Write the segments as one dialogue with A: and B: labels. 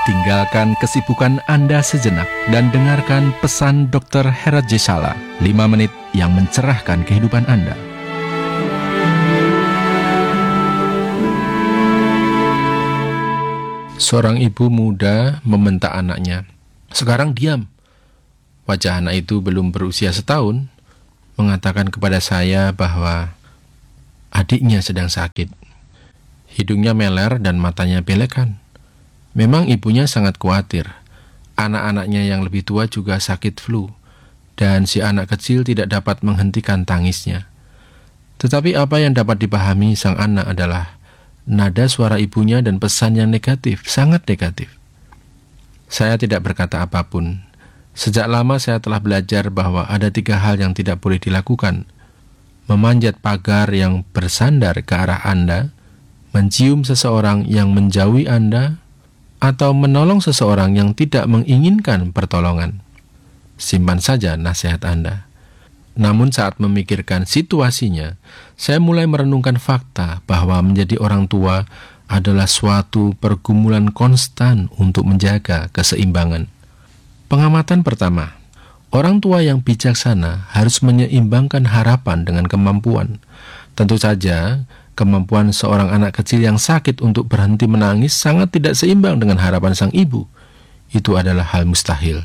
A: Tinggalkan kesibukan Anda sejenak dan dengarkan pesan Dr. Herat Jesala, 5 menit yang mencerahkan kehidupan Anda. Seorang ibu muda membentak anaknya, "Sekarang diam." Wajah anak itu belum berusia setahun, mengatakan kepada saya bahwa adiknya sedang sakit. Hidungnya meler dan matanya belekan. Memang ibunya sangat khawatir. Anak-anaknya yang lebih tua juga sakit flu, dan si anak kecil tidak dapat menghentikan tangisnya. Tetapi apa yang dapat dipahami sang anak adalah nada suara ibunya dan pesan yang negatif, sangat negatif. Saya tidak berkata apapun. Sejak lama saya telah belajar bahwa ada 3 hal yang tidak boleh dilakukan. Memanjat pagar yang bersandar ke arah Anda, mencium seseorang yang menjauhi Anda, atau menolong seseorang yang tidak menginginkan pertolongan. Simpan saja nasihat Anda. Namun saat memikirkan situasinya, saya mulai merenungkan fakta bahwa menjadi orang tua adalah suatu pergumulan konstan untuk menjaga keseimbangan. Pengamatan pertama, orang tua yang bijaksana harus menyeimbangkan harapan dengan kemampuan. Tentu saja, kemampuan seorang anak kecil yang sakit untuk berhenti menangis sangat tidak seimbang dengan harapan sang ibu. Itu adalah hal mustahil.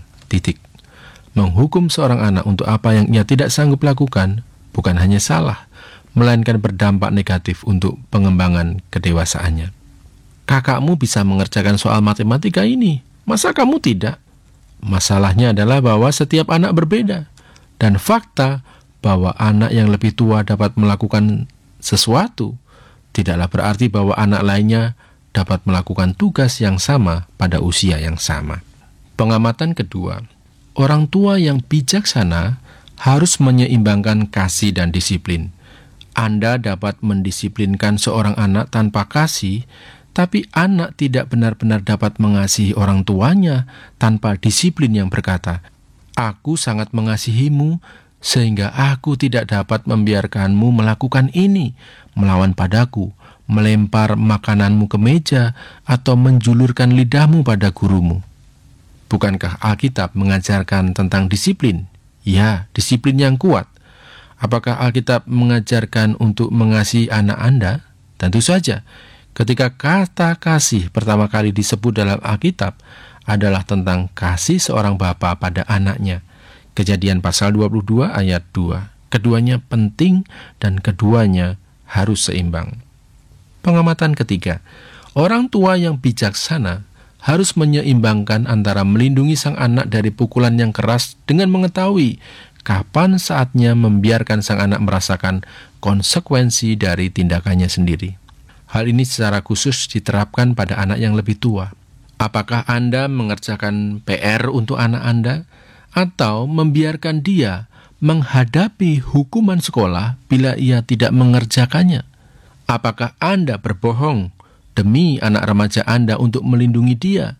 A: Menghukum seorang anak untuk apa yang ia tidak sanggup lakukan bukan hanya salah, melainkan berdampak negatif untuk pengembangan kedewasaannya. Kakakmu bisa mengerjakan soal matematika ini, masa kamu tidak? Masalahnya adalah bahwa setiap anak berbeda, dan fakta bahwa anak yang lebih tua dapat melakukan sesuatu tidaklah berarti bahwa anak lainnya dapat melakukan tugas yang sama pada usia yang sama. Pengamatan kedua, orang tua yang bijaksana harus menyeimbangkan kasih dan disiplin. Anda dapat mendisiplinkan seorang anak tanpa kasih, tapi anak tidak benar-benar dapat mengasihi orang tuanya tanpa disiplin yang berkata, "Aku sangat mengasihimu, sehingga aku tidak dapat membiarkanmu melakukan ini, melawan padaku, melempar makananmu ke meja, atau menjulurkan lidahmu pada gurumu." Bukankah Alkitab mengajarkan tentang disiplin? Ya, disiplin yang kuat. Apakah Alkitab mengajarkan untuk mengasihi anak Anda? Tentu saja. Ketika kata kasih pertama kali disebut dalam Alkitab adalah tentang kasih seorang bapa pada anaknya. Kejadian pasal 22 ayat 2. Keduanya penting dan keduanya harus seimbang. Pengamatan ketiga, orang tua yang bijaksana harus menyeimbangkan antara melindungi sang anak dari pukulan yang keras dengan mengetahui kapan saatnya membiarkan sang anak merasakan konsekuensi dari tindakannya sendiri. Hal ini secara khusus diterapkan pada anak yang lebih tua. Apakah Anda mengerjakan PR untuk anak Anda atau membiarkan dia menghadapi hukuman sekolah bila ia tidak mengerjakannya? Apakah Anda berbohong demi anak remaja Anda untuk melindungi dia,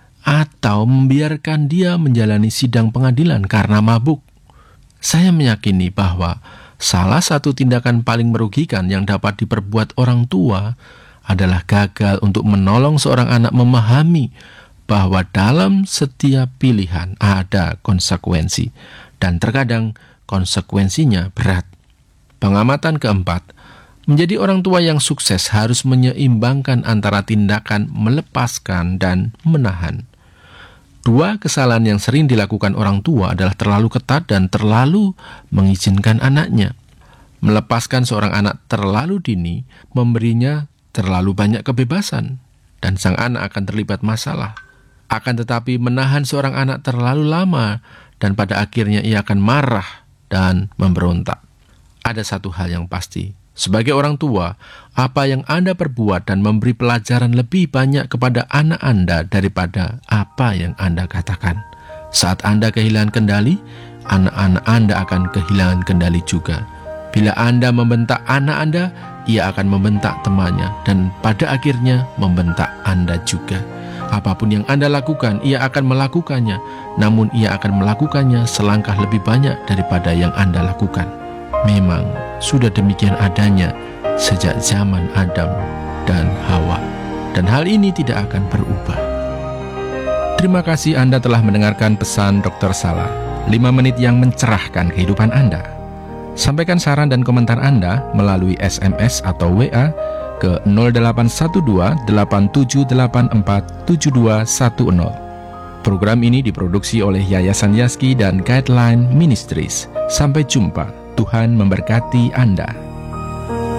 A: atau membiarkan dia menjalani sidang pengadilan karena mabuk? Saya meyakini bahwa salah satu tindakan paling merugikan yang dapat diperbuat orang tua adalah gagal untuk menolong seorang anak memahami bahwa dalam setiap pilihan ada konsekuensi, dan terkadang konsekuensinya berat. Pengamatan keempat, menjadi orang tua yang sukses harus menyeimbangkan antara tindakan melepaskan dan menahan. 2 kesalahan yang sering dilakukan orang tua adalah terlalu ketat dan terlalu mengizinkan anaknya. Melepaskan seorang anak terlalu dini memberinya terlalu banyak kebebasan, dan sang anak akan terlibat masalah. Akan tetapi menahan seorang anak terlalu lama, dan pada akhirnya ia akan marah dan memberontak. Ada satu hal yang pasti, sebagai orang tua, apa yang Anda perbuat dan memberi pelajaran lebih banyak kepada anak Anda daripada apa yang Anda katakan. Saat Anda kehilangan kendali, anak-anak Anda akan kehilangan kendali juga. Bila Anda membentak anak Anda, ia akan membentak temannya, dan pada akhirnya membentak Anda juga. Apapun yang Anda lakukan, ia akan melakukannya, namun ia akan melakukannya selangkah lebih banyak daripada yang Anda lakukan. Memang sudah demikian adanya sejak zaman Adam dan Hawa, dan hal ini tidak akan berubah. Terima kasih Anda telah mendengarkan pesan Dr. Sala, 5 menit yang mencerahkan kehidupan Anda. Sampaikan saran dan komentar Anda melalui SMS atau WA ke 0812 8784 7210. Program ini diproduksi oleh Yayasan Yazki dan Guideline Ministries. Sampai jumpa. Tuhan memberkati Anda.